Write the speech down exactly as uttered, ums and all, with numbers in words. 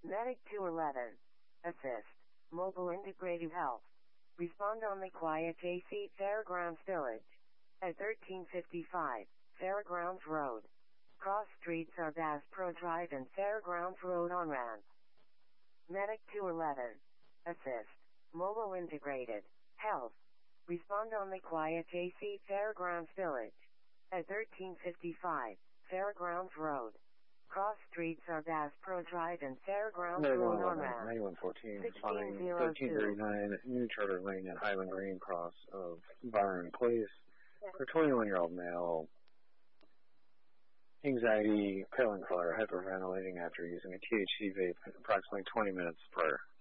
Medic two eleven. Assist. Mobile Integrated Health. Respond on the quiet J C Fairgrounds Village. At thirteen fifty-five, Fairgrounds Road. Cross streets are Bass Pro Drive and Fairgrounds Road on ramp. Medic two eleven. Assist. Mobile Integrated Health. Respond on the quiet J C Fairgrounds Village. At thirteen fifty-five, Fairgrounds Road. Cross streets are Bass Pro Drive and Fairgrounds Road on ramp. ninety-one fourteen, responding thirteen thirty-nine, New Charter Lane at Highland Green, cross of Byron Place. For twenty-one-year-old male, anxiety, pale in color, hyperventilating after using a T H C vape approximately twenty minutes prior.